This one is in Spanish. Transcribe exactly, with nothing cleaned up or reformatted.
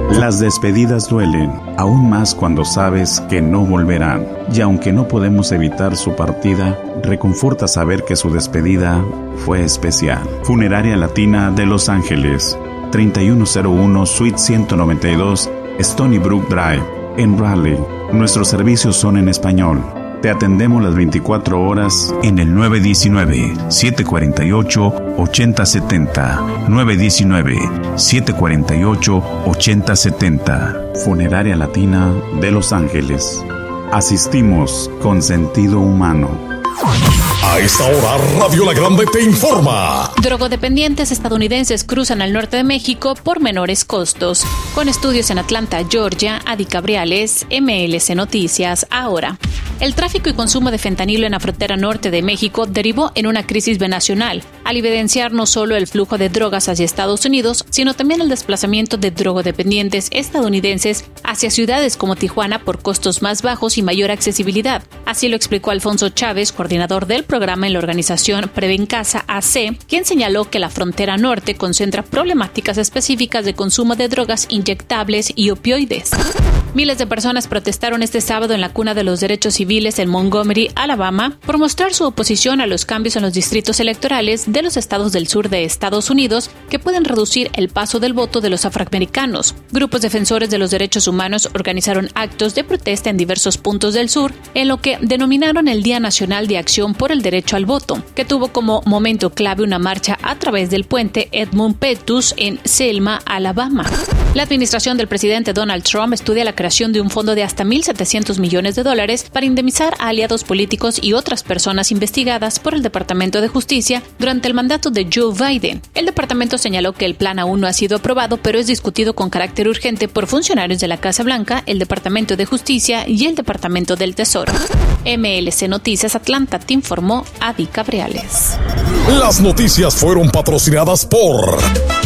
Las despedidas duelen, aún más cuando sabes que no volverán. Y aunque no podemos evitar su partida, reconforta saber que su despedida fue especial. Funeraria Latina de Los Ángeles, treinta y uno cero uno Suite ciento noventa y dos, Stony Brook Drive, en Raleigh. Nuestros servicios son en español. Te atendemos las veinticuatro horas en el nueve uno nueve, siete cuatro ocho, ocho cero siete cero. nueve uno nueve, siete cuatro ocho, ocho cero siete cero. Funeraria Latina de Los Ángeles. Asistimos con sentido humano. A esta hora, Radio La Grande te informa. Drogodependientes estadounidenses cruzan al norte de México por menores costos. Con estudios en Atlanta, Georgia, Adi Cabriales, M L C Noticias, ahora. El tráfico y consumo de fentanilo en la frontera norte de México derivó en una crisis binacional, al evidenciar no solo el flujo de drogas hacia Estados Unidos, sino también el desplazamiento de drogodependientes estadounidenses hacia ciudades como Tijuana por costos más bajos y mayor accesibilidad. Así lo explicó Alfonso Chávez, coordinador del programa en la organización Prevencasa A C, quien señaló que la frontera norte concentra problemáticas específicas de consumo de drogas inyectables y opioides. Miles de personas protestaron este sábado en la cuna de los derechos civiles en Montgomery, Alabama, por mostrar su oposición a los cambios en los distritos electorales de los estados del sur de Estados Unidos que pueden reducir el paso del voto de los afroamericanos. Grupos defensores de los derechos humanos organizaron actos de protesta en diversos puntos del sur, en lo que denominaron el Día Nacional de Acción por el Derecho al Voto, que tuvo como momento clave una marcha a través del puente Edmund Pettus en Selma, Alabama. La administración del presidente Donald Trump estudia la creación de un fondo de hasta mil setecientos millones de dólares para indemnizar a aliados políticos y otras personas investigadas por el Departamento de Justicia durante el mandato de Joe Biden. El departamento señaló que el plan aún no ha sido aprobado, pero es discutido con carácter urgente por funcionarios de la Casa Blanca, el Departamento de Justicia y el Departamento del Tesoro. M L C Noticias Atlanta, te informó Adi Cabriales. Las noticias fueron patrocinadas por